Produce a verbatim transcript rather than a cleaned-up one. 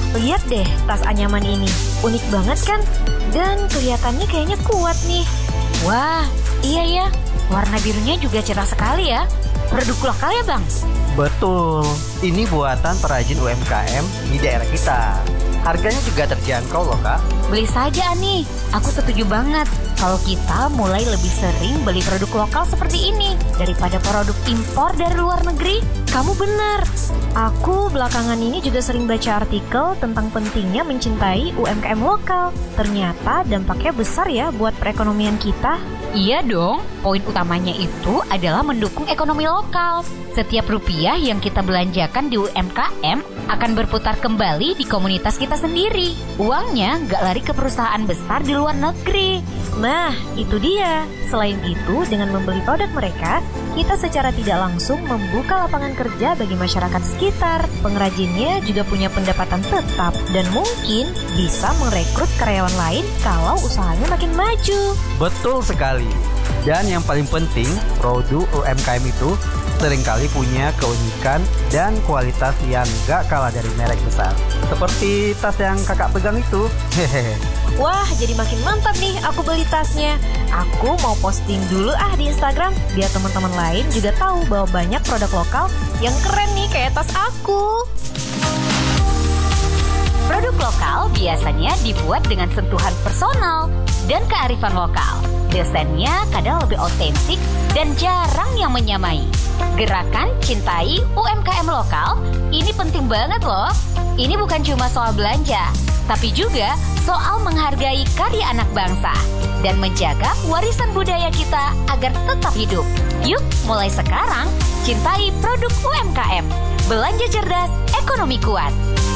Lihat deh tas anyaman ini, unik banget kan? Dan kelihatannya kayaknya kuat nih. Wah, iya ya, warna birunya juga cerah sekali ya. Produk lokal ya Bang? Betul, ini buatan perajin U M K M di daerah kita. Harganya juga terjangkau loh Kak. Beli saja Ani, aku setuju banget. Kalau kita mulai lebih sering beli produk lokal seperti ini daripada produk impor dari luar negeri. Kamu benar. Aku belakangan ini juga sering baca artikel tentang pentingnya mencintai U M K M lokal. Ternyata dampaknya besar ya buat perekonomian kita. Iya dong, poin utamanya itu adalah mendukung ekonomi lokal. Setiap rupiah yang kita belanjakan di U M K M akan berputar kembali di komunitas kita sendiri. Uangnya nggak lari ke perusahaan besar di luar negeri. Nah, itu dia. Selain itu, dengan membeli produk mereka, kita secara tidak langsung membuka lapangan kerja bagi masyarakat sekitar. Pengrajinnya juga punya pendapatan tetap dan mungkin bisa merekrut karyawan lain kalau usahanya makin maju. Betul sekali. Dan yang paling penting, produk U M K M itu seringkali punya keunikan dan kualitas yang gak kalah dari merek besar. Seperti tas yang kakak pegang itu. Hehehe. Wah, jadi makin mantap nih aku beli tasnya. Aku mau posting dulu ah di Instagram biar teman-teman lain juga tahu bahwa banyak produk lokal yang keren nih kayak tas aku. Produk lokal biasanya dibuat dengan sentuhan personal dan kearifan lokal. Desainnya kadang lebih otentik dan jarang yang menyamai. Gerakan Cintai U M K M Lokal ini penting banget loh. Ini bukan cuma soal belanja, tapi juga soal menghargai karya anak bangsa dan menjaga warisan budaya kita agar tetap hidup. Yuk, mulai sekarang cintai produk U M K M. Belanja cerdas, ekonomi kuat.